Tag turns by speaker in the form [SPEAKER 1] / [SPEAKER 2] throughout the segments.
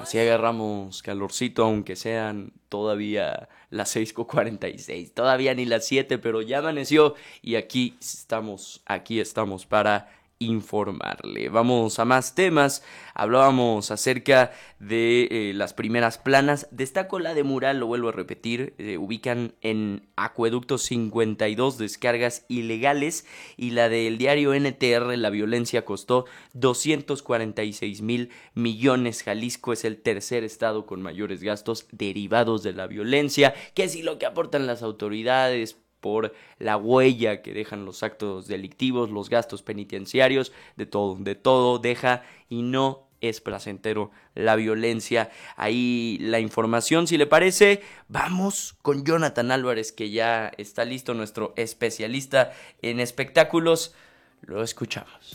[SPEAKER 1] Así agarramos calorcito, aunque sean todavía las 6:46, todavía ni las 7, pero ya amaneció y aquí estamos para informarle. Vamos a más temas. Hablábamos acerca de las primeras planas. Destaco la de Mural, lo vuelvo a repetir. Ubican en Acueducto 52 descargas ilegales, y la del diario NTR, La violencia costó 246,000 millones. Jalisco es el tercer estado con mayores gastos derivados de la violencia. Que si lo que aportan las autoridades por la huella que dejan los actos delictivos, los gastos penitenciarios, de todo deja, y no es placentero la violencia. Ahí la información, si le parece, vamos con Jonathan Álvarez, que ya está listo, nuestro especialista en espectáculos. Lo escuchamos.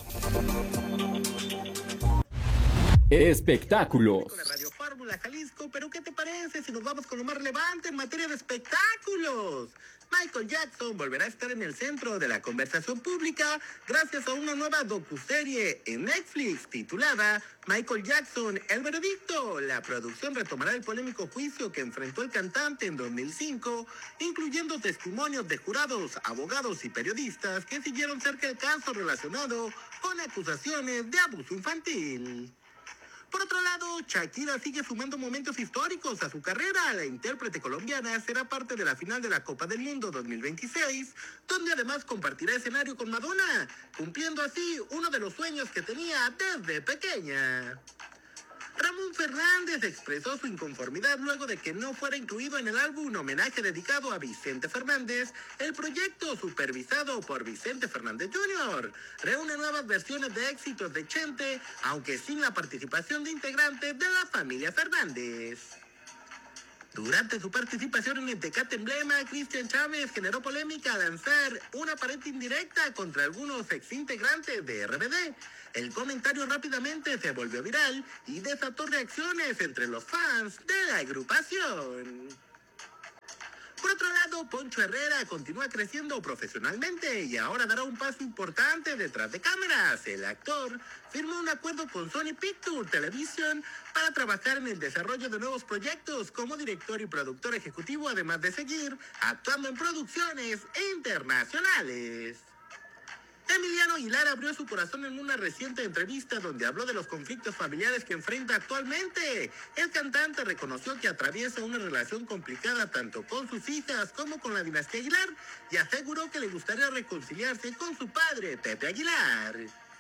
[SPEAKER 2] Espectáculos.
[SPEAKER 3] Con la Radio Fórmula Jalisco, pero ¿qué te parece si nos vamos con lo más relevante en materia de espectáculos? Michael Jackson volverá a estar en el centro de la conversación pública gracias a una nueva docuserie en Netflix titulada Michael Jackson, el veredicto. La producción retomará el polémico juicio que enfrentó el cantante en 2005, incluyendo testimonios de jurados, abogados y periodistas que siguieron cerca el caso relacionado con acusaciones de abuso infantil. Por otro lado, Shakira sigue sumando momentos históricos a su carrera. La intérprete colombiana será parte de la final de la Copa del Mundo 2026, donde además compartirá escenario con Madonna, cumpliendo así uno de los sueños que tenía desde pequeña. Ramón Fernández expresó su inconformidad luego de que no fuera incluido en el álbum homenaje dedicado a Vicente Fernández. El proyecto, supervisado por Vicente Fernández Jr., reúne nuevas versiones de éxitos de Chente, aunque sin la participación de integrantes de la familia Fernández. Durante su participación en el Tecate Emblema, Cristian Chávez generó polémica al lanzar una aparente indirecta contra algunos exintegrantes de RBD. El comentario rápidamente se volvió viral y desató reacciones entre los fans de la agrupación. Por otro lado, Poncho Herrera continúa creciendo profesionalmente y ahora dará un paso importante detrás de cámaras. El actor firmó un acuerdo con Sony Pictures Television para trabajar en el desarrollo de nuevos proyectos como director y productor ejecutivo, además de seguir actuando en producciones internacionales. Emiliano Aguilar abrió su corazón en una reciente entrevista donde habló de los conflictos familiares que enfrenta actualmente. El cantante reconoció que atraviesa una relación complicada tanto con sus hijas como con la dinastía Aguilar y aseguró que le gustaría reconciliarse con su padre, Pepe Aguilar.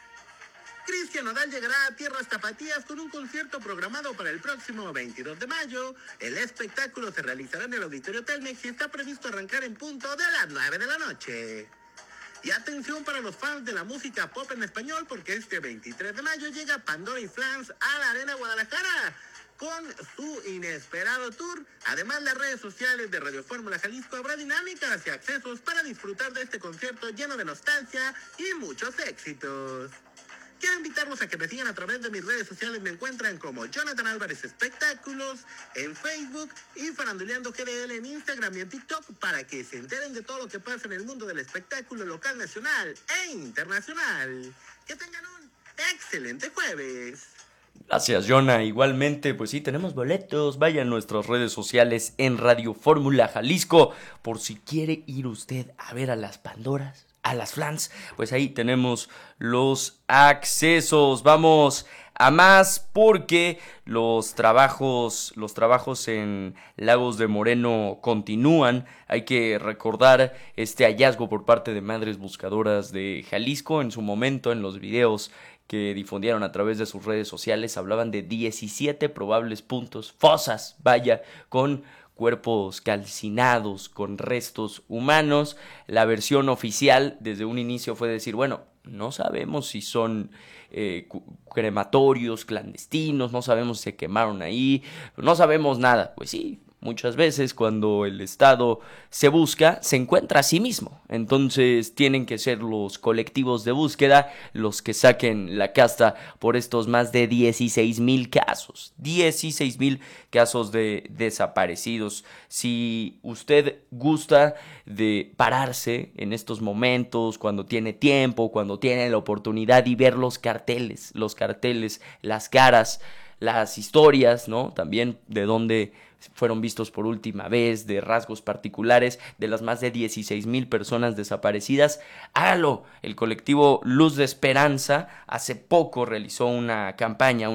[SPEAKER 3] Cristian Nodal llegará a tierras tapatías con un concierto programado para el próximo 22 de mayo. El espectáculo se realizará en el Auditorio Telmex y está previsto arrancar en punto de las 9 de la noche. Y atención para los fans de la música pop en español, porque este 23 de mayo llega Pandora y Flans a la Arena Guadalajara con su inesperado tour. Además, las redes sociales de Radio Fórmula Jalisco habrá dinámicas y accesos para disfrutar de este concierto lleno de nostalgia y muchos éxitos. Quiero invitarlos a que me sigan a través de mis redes sociales. Me encuentran como Jonathan Álvarez Espectáculos en Facebook y Faranduleando GDL en Instagram y en TikTok para que se enteren de todo lo que pasa en el mundo del espectáculo local, nacional e internacional. Que tengan un excelente jueves.
[SPEAKER 1] Gracias, Jonah. Igualmente, pues sí, tenemos boletos. Vaya a nuestras redes sociales en Radio Fórmula Jalisco por si quiere ir usted a ver a las Pandoras, a las Flans. Pues ahí tenemos los accesos. Vamos a más porque los trabajos en Lagos de Moreno continúan. Hay que recordar este hallazgo por parte de Madres Buscadoras de Jalisco. En su momento, en los videos que difundieron a través de sus redes sociales, hablaban de 17 probables puntos, fosas, vaya, con cuerpos calcinados, con restos humanos. La versión oficial desde un inicio fue decir, bueno, no sabemos si son crematorios clandestinos, no sabemos si se quemaron ahí, no sabemos nada. Pues sí, muchas veces cuando el Estado se busca, se encuentra a sí mismo. Entonces tienen que ser los colectivos de búsqueda los que saquen la casta por estos más de 16,000 casos. 16,000 casos de desaparecidos. Si usted gusta de pararse en estos momentos, cuando tiene tiempo, cuando tiene la oportunidad y ver los carteles, las caras las historias, ¿no? También de dónde fueron vistos por última vez, de rasgos particulares de las más de 16,000 personas desaparecidas. Hágalo. El colectivo Luz de Esperanza hace poco realizó una campaña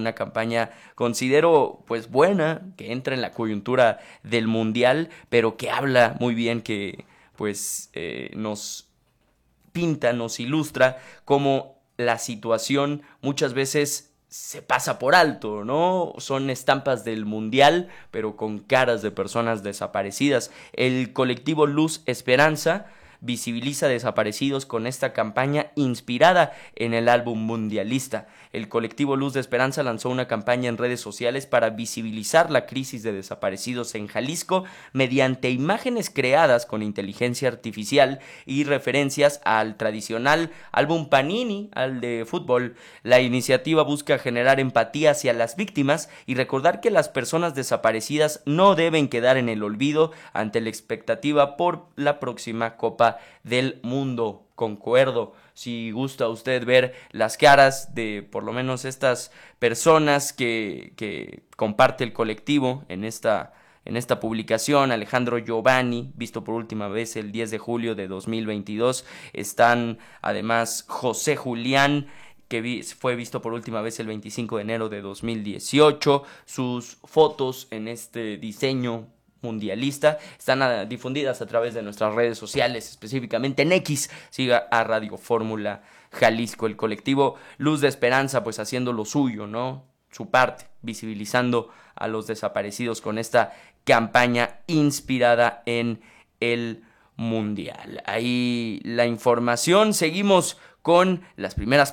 [SPEAKER 1] considero pues buena, que entra en la coyuntura del mundial, pero que habla muy bien, que pues nos pinta, nos ilustra cómo la situación muchas veces se pasa por alto, ¿no? Son estampas del mundial, pero con caras de personas desaparecidas. El colectivo Luz Esperanza visibiliza desaparecidos con esta campaña inspirada en el álbum mundialista. El colectivo Luz de Esperanza lanzó una campaña en redes sociales para visibilizar la crisis de desaparecidos en Jalisco mediante imágenes creadas con inteligencia artificial y referencias al tradicional álbum Panini, al de fútbol. La iniciativa busca generar empatía hacia las víctimas y recordar que las personas desaparecidas no deben quedar en el olvido ante la expectativa por la próxima Copa del Mundo. Concuerdo. Si gusta usted ver las caras de por lo menos estas personas que comparte el colectivo en esta publicación, Alejandro Giovanni, visto por última vez el 10 de julio de 2022, están además José Julián, que fue visto por última vez el 25 de enero de 2018, sus fotos en este diseño mundialista están difundidas a través de nuestras redes sociales, específicamente en X. Siga a Radio Fórmula Jalisco. El colectivo Luz de Esperanza pues haciendo lo suyo, ¿no? Su parte, visibilizando a los desaparecidos con esta campaña inspirada en el mundial. Ahí la información. Seguimos con las primeras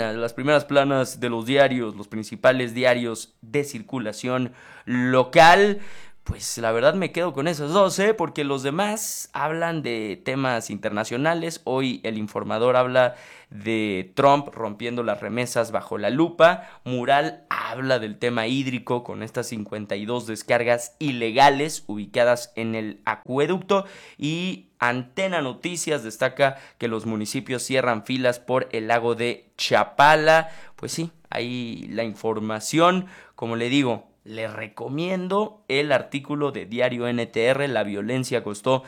[SPEAKER 1] planas de los diarios, los principales diarios de circulación local. Pues la verdad me quedo con esos dos, porque los demás hablan de temas internacionales. Hoy el Informador habla de Trump rompiendo las remesas bajo la lupa. Mural habla del tema hídrico con estas 52 descargas ilegales ubicadas en el acueducto. Y Antena Noticias destaca que los municipios cierran filas por el lago de Chapala. Pues sí, ahí la información, como le digo. Le recomiendo el artículo de Diario NTR. La violencia costó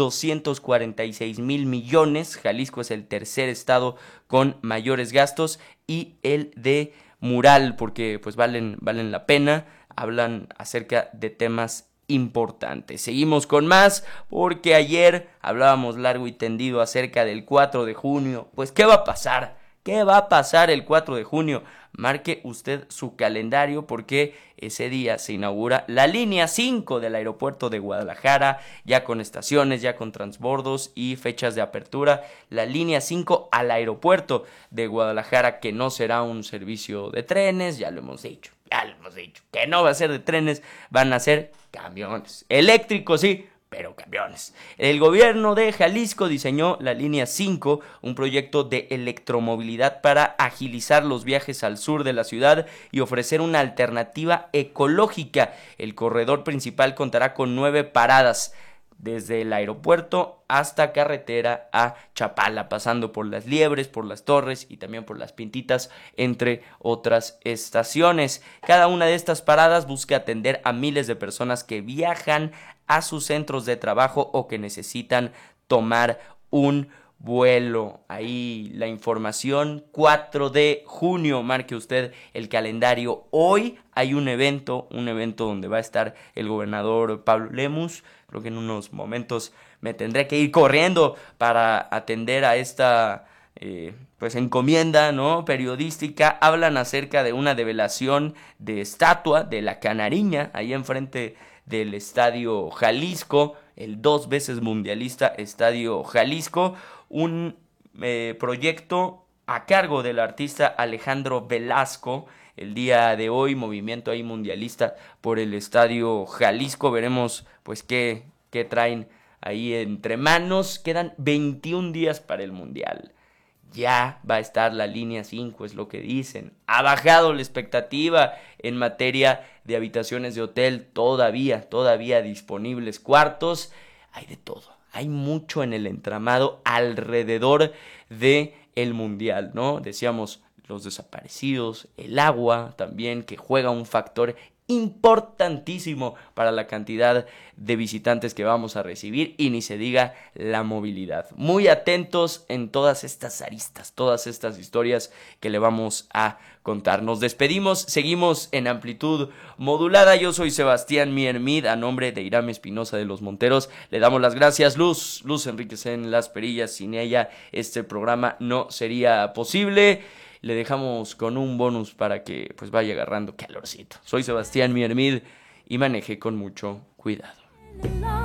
[SPEAKER 1] 246,000 millones. Jalisco es el tercer estado con mayores gastos. Y el de Mural, porque pues valen la pena. Hablan acerca de temas importantes. Seguimos con más, porque ayer hablábamos largo y tendido acerca del 4 de junio. Pues, ¿qué va a pasar? ¿Qué va a pasar el 4 de junio? Marque usted su calendario, porque ese día se inaugura la línea 5 del aeropuerto de Guadalajara, ya con estaciones, ya con transbordos y fechas de apertura. La línea 5 al aeropuerto de Guadalajara, que no será un servicio de trenes, ya lo hemos dicho, que no va a ser de trenes, van a ser camiones eléctricos, sí, pero camiones. El gobierno de Jalisco diseñó la línea 5, un proyecto de electromovilidad para agilizar los viajes al sur de la ciudad y ofrecer una alternativa ecológica. El corredor principal contará con 9 paradas, desde el aeropuerto hasta carretera a Chapala, pasando por Las Liebres, por Las Torres y también por Las Pintitas, entre otras estaciones. Cada una de estas paradas busca atender a miles de personas que viajan a sus centros de trabajo o que necesitan tomar un vuelo. Ahí la información. 4 de junio, marque usted el calendario. Hoy hay un evento donde va a estar el gobernador Pablo Lemus. Creo que en unos momentos me tendré que ir corriendo para atender a esta pues encomienda, ¿no?, periodística. Hablan acerca de una develación de estatua de la Canariña ahí enfrente del Estadio Jalisco, el 2 veces mundialista Estadio Jalisco. Un proyecto a cargo del artista Alejandro Velasco. El día de hoy, movimiento ahí mundialista por el Estadio Jalisco. Veremos pues qué traen ahí entre manos. Quedan 21 días para el mundial. Ya va a estar la línea 5, es lo que dicen. Ha bajado la expectativa en materia de habitaciones de hotel, todavía disponibles cuartos. Hay de todo, hay mucho en el entramado alrededor de el mundial, ¿no? Decíamos, los desaparecidos, el agua también, que juega un factor importantísimo para la cantidad de visitantes que vamos a recibir, y ni se diga la movilidad. Muy atentos en todas estas aristas, todas estas historias que le vamos a contar. Nos despedimos, seguimos en amplitud modulada. Yo soy Sebastián Miermid, a nombre de Irame Espinosa de los Monteros. Le damos las gracias, Luz Enríquez en las perillas. Sin ella este programa no sería posible. Le dejamos con un bonus para que pues vaya agarrando calorcito. Soy Sebastián Miermid y maneje con mucho cuidado.